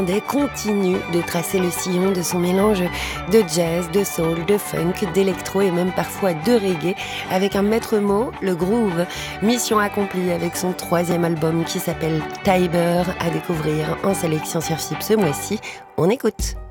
continue de tracer le sillon de son mélange de jazz, de soul, de funk, d'électro et même parfois de reggae, avec un maître mot, le groove. Mission accomplie avec son 3e album qui s'appelle Tiber, à découvrir en sélection sur FIP ce mois-ci. On écoute.